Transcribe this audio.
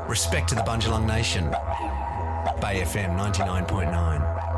Respect to the Bundjalung Nation. Bay FM 99.9.